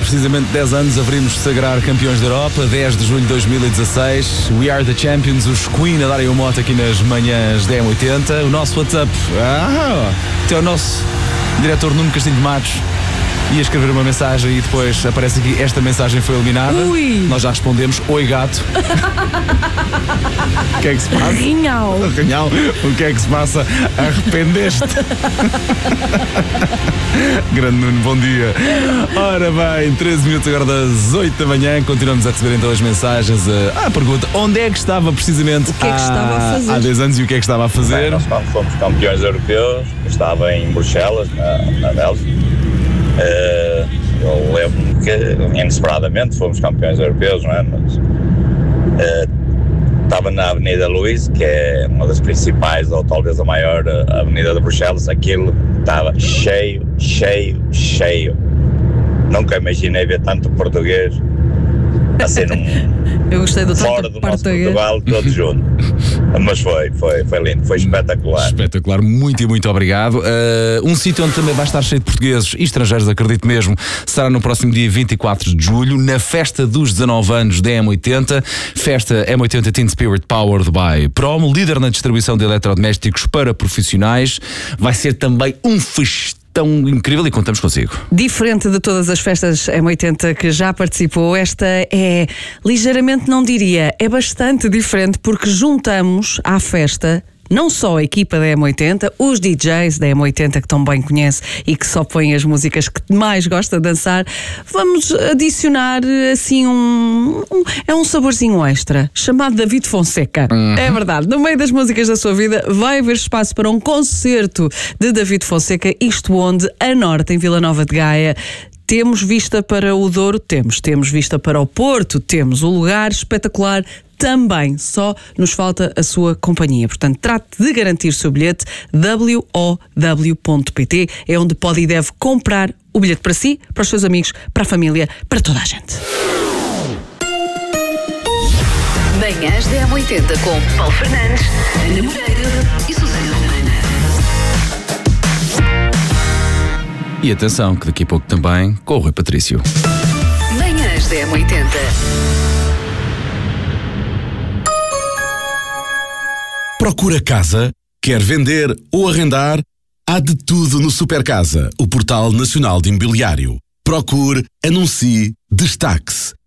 precisamente 10 anos, haveríamos de sagrar campeões da Europa, 10 de julho de 2016. We are the champions, os Queen a darem o mote aqui nas manhãs da M80. O nosso WhatsApp, até o nosso diretor Nuno Castilho de Matos ia escrever uma mensagem e depois aparece aqui: esta mensagem foi eliminada. Ui. Nós já respondemos: oi gato. O que é que se passa? Rinhal. Rinhal, o que é que se passa? Arrependeste? Grande Nuno, bom dia. Ora bem, 13 minutos agora das 8 da manhã. Continuamos a receber então as mensagens. A pergunta: onde é que estava precisamente o que é que estava a fazer? Há 10 anos, e o que é que estava a fazer? Bem, nós quando fomos campeões europeus, eu estava em Bruxelas, na Bélgica. Eu lembro-me que inesperadamente fomos campeões europeus, não é? Mas estava na Avenida Luís, que é uma das principais, ou talvez a maior avenida de Bruxelas. Aquilo estava cheio. Nunca imaginei ver tanto português assim Eu gostei do fora do nosso Portugal, todos juntos. Mas foi lindo, foi espetacular. Espetacular, muito e muito obrigado. Um sítio onde também vai estar cheio de portugueses e estrangeiros, acredito mesmo, será no próximo dia 24 de julho, na festa dos 19 anos da M80, festa M80 Teen Spirit Powered by Prom, líder na distribuição de eletrodomésticos para profissionais. Vai ser também um festão tão incrível e contamos consigo. Diferente de todas as festas M80 que já participou, esta é ligeiramente, não diria, é bastante diferente, porque juntamos à festa não só a equipa da M80, os DJs da M80 que tão bem conhece e que só põem as músicas que mais gosta de dançar. Vamos adicionar assim é um saborzinho extra, chamado David Fonseca. É verdade, no meio das músicas da sua vida vai haver espaço para um concerto de David Fonseca, isto onde? A norte, em Vila Nova de Gaia. Temos vista para o Douro? Temos vista para o Porto? Temos. O lugar espetacular também, só nos falta a sua companhia. Portanto, trate de garantir o seu bilhete. wow.pt é onde pode e deve comprar o bilhete para si, para os seus amigos, para a família, para toda a gente. Manhãs da M80 com Paulo Fernandes, Ana Moreira e Susana Romana. E atenção, que daqui a pouco também com o Rui Patrício. Manhãs da M80. Procura casa? Quer vender ou arrendar? Há de tudo no Supercasa, o portal nacional de imobiliário. Procure, anuncie, destaque-se.